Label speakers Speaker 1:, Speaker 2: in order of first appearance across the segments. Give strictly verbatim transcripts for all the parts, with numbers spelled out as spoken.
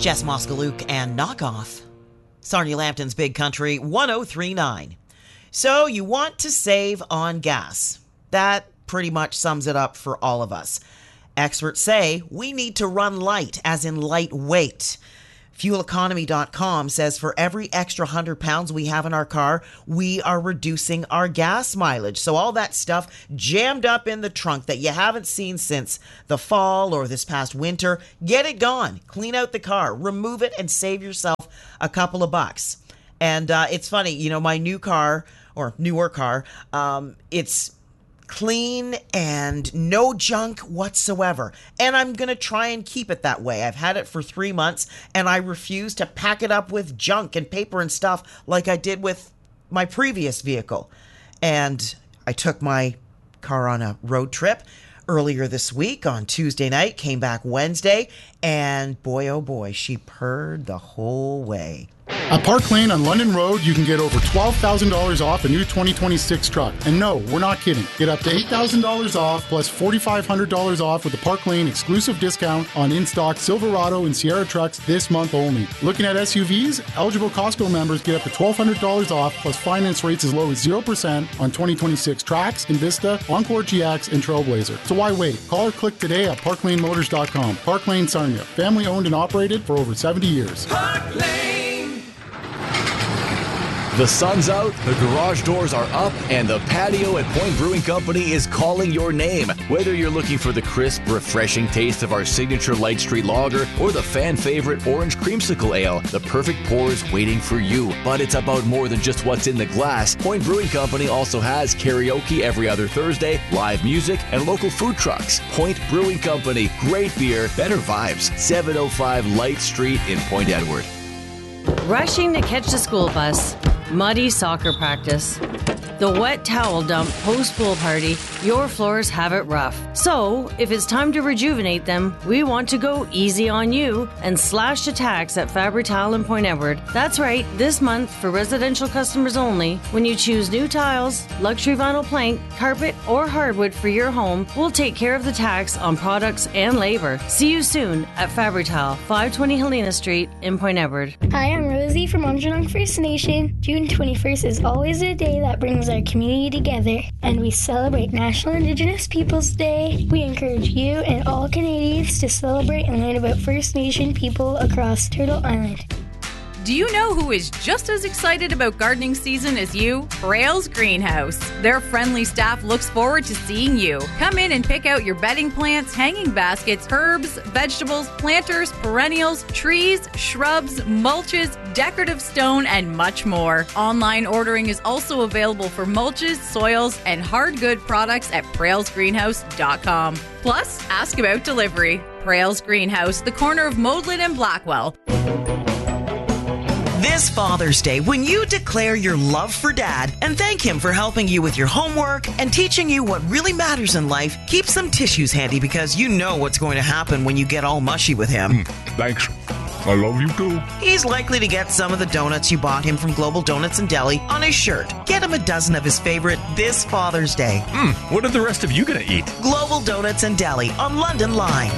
Speaker 1: Jess Moskaluk and Knockoff. Sarnia Lambton's Big Country one oh three point nine. So you want to save on gas. That pretty much sums it up for all of us. Experts say we need to run light, as in lightweight. fuel economy dot com says for every extra one hundred pounds we have in our car, we are reducing our gas mileage. So all that stuff jammed up in the trunk that you haven't seen since the fall or this past winter, get it gone. Clean out the car, remove it, and save yourself a couple of bucks. And uh, it's funny, you know, my new car, or newer car, um, it's clean and no junk whatsoever. And I'm going to try and keep it that way. I've had it for three months and I refuse to pack it up with junk and paper and stuff like I did with my previous vehicle. And I took my car on a road trip earlier this week on Tuesday night, came back Wednesday, and boy, oh boy, she purred the whole way.
Speaker 2: At Park Lane on London Road, you can get over twelve thousand dollars off a new twenty twenty-six truck. And no, we're not kidding. Get up to eight thousand dollars off plus four thousand five hundred dollars off with the Park Lane exclusive discount on in-stock Silverado and Sierra trucks this month only. Looking at S U Vs, eligible Costco members get up to twelve hundred dollars off plus finance rates as low as zero percent on twenty twenty-six Trax, Invista, Encore G X, and Trailblazer. So why wait? Call or click today at park lane motors dot com. Park Lane Sarnia, family owned and operated for over seventy years.
Speaker 3: Park Lane!
Speaker 4: The sun's out, the garage doors are up, and the patio at Point Brewing Company is calling your name. Whether you're looking for the crisp, refreshing taste of our signature Light Street Lager or the fan favorite Orange Creamsicle Ale, the perfect pour is waiting for you. But it's about more than just what's in the glass. Point Brewing Company also has karaoke every other Thursday, live music, and local food trucks. Point Brewing Company, great beer, better vibes. seven oh five Light Street in Point Edward.
Speaker 5: Rushing to catch the school bus, muddy soccer practice, the wet towel dump post-pool party, your floors have it rough. So, if it's time to rejuvenate them, we want to go easy on you and slash the tax at Fabri-Tile in Point Edward. That's right, this month, for residential customers only, when you choose new tiles, luxury vinyl plank, carpet, or hardwood for your home, we'll take care of the tax on products and labor. See you soon at Fabri-Tile, five twenty Helena Street in Point Edward.
Speaker 6: Hi, I'm Rosie from Monjanong First Nation. June twenty-first is always a day that brings our community together, and we celebrate National Indigenous Peoples Day. We encourage you and all Canadians to celebrate and learn about First Nation people across Turtle Island.
Speaker 7: Do you know who is just as excited about gardening season as you? Praile's Greenhouse. Their friendly staff looks forward to seeing you. Come in and pick out your bedding plants, hanging baskets, herbs, vegetables, planters, perennials, trees, shrubs, mulches, decorative stone, and much more. Online ordering is also available for mulches, soils, and hard good products at prails greenhouse dot com. Plus, ask about delivery. Praile's Greenhouse, the corner of Modlin and Blackwell.
Speaker 1: This Father's Day, when you declare your love for Dad and thank him for helping you with your homework and teaching you what really matters in life, keep some tissues handy because you know what's going to happen when you get all mushy with him.
Speaker 8: Mm, thanks. I love you too.
Speaker 1: He's likely to get some of the donuts you bought him from Global Donuts and Deli on his shirt. Get him a dozen of his favorite this Father's Day.
Speaker 8: Mm, what are the rest of you going to eat?
Speaker 1: Global Donuts and Deli on London Line.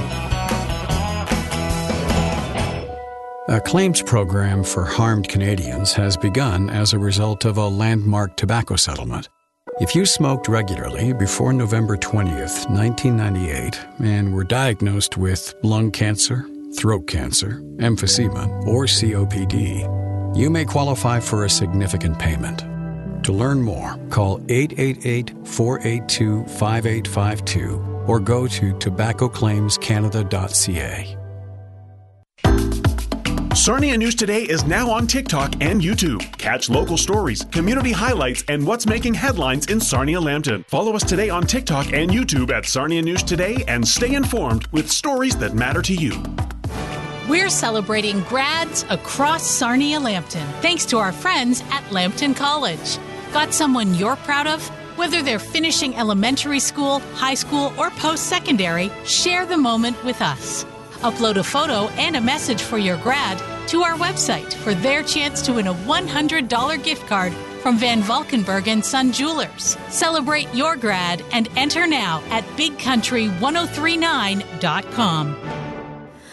Speaker 9: A claims program for harmed Canadians has begun as a result of a landmark tobacco settlement. If you smoked regularly before November twentieth, nineteen ninety-eight, and were diagnosed with lung cancer, throat cancer, emphysema, or C O P D, you may qualify for a significant payment. To learn more, call eight eight eight, four eight two, five eight five two or go to tobacco claims canada dot c a.
Speaker 10: Sarnia News Today is now on TikTok and YouTube. Catch local stories, community highlights, and what's making headlines in Sarnia Lambton. Follow us today on TikTok and YouTube at Sarnia News Today and stay informed with stories that matter to you.
Speaker 11: We're celebrating grads across Sarnia Lambton thanks to our friends at Lambton College. Got someone you're proud of? Whether they're finishing elementary school, high school, or post-secondary, share the moment with us. Upload a photo and a message for your grad to our website for their chance to win a one hundred dollars gift card from Van Valkenburg and Son Jewelers. Celebrate your grad and enter now at big country ten thirty-nine dot com.